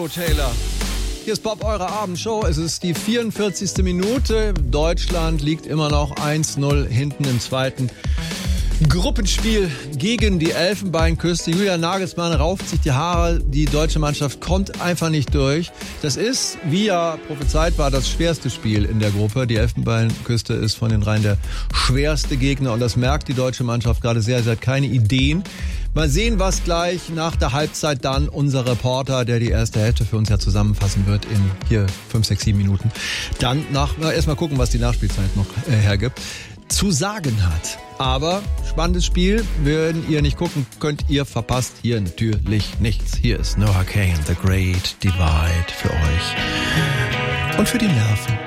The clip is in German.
Hallo Taylor. Hier ist Bob, eure Abendshow. Es ist die 44. Minute. Deutschland liegt immer noch 1-0 hinten im zweiten Gruppenspiel gegen die Elfenbeinküste. Julian Nagelsmann rauft sich die Haare. Die deutsche Mannschaft kommt einfach nicht durch. Das ist, wie ja prophezeit war, das schwerste Spiel in der Gruppe. Die Elfenbeinküste ist von den dreien der schwerste Gegner und das merkt die deutsche Mannschaft gerade sehr. Sie hat keine Ideen. Mal sehen, was gleich nach der Halbzeit dann unser Reporter, der die erste Hälfte für uns ja zusammenfassen wird in hier 5, 6, 7 Minuten, dann erstmal gucken, was die Nachspielzeit noch hergibt, zu sagen hat. Aber spannendes Spiel, wenn ihr nicht gucken könnt, ihr verpasst hier natürlich nichts. Hier ist Noah Kahan, The Great Divide für euch und für die Nerven.